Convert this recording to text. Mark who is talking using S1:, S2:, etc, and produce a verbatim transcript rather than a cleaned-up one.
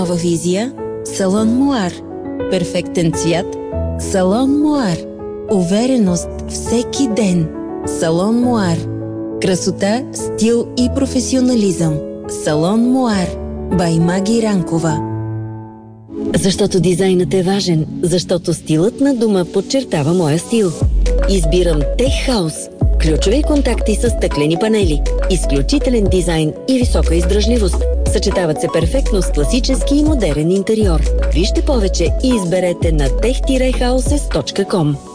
S1: нова визия – Салон Муар. Перфектен цвят – Салон Муар. Увереност всеки ден – Салон Муар. Красота, стил и професионализъм – Салон Муар. Бай Маги Ранкова.
S2: Защото дизайнът е важен, защото стилът на дома подчертава моя стил. Избирам Tech House. Ключови контакти с стъклени панели, изключителен дизайн и висока издръжливост. Съчетават се перфектно с класически и модерен интериор. Вижте повече и изберете на tech house точка com.